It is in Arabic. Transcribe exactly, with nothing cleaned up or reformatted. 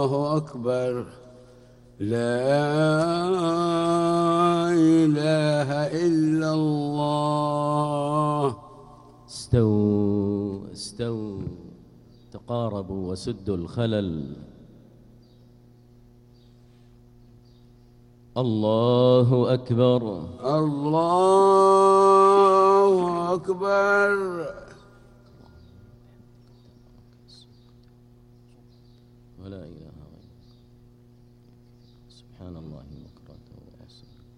الله أكبر. لا إله إلا الله. استووا استووا تقاربوا وسدوا الخلل. الله أكبر. الله أكبر. ولا إله غيره سبحان الله بكرة وأصيلا.